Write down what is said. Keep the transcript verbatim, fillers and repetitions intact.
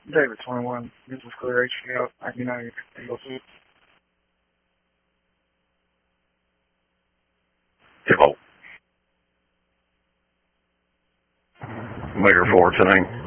David twenty-one. This is Clear H C L. I can know Eagle two. Hippo. Maker four ten.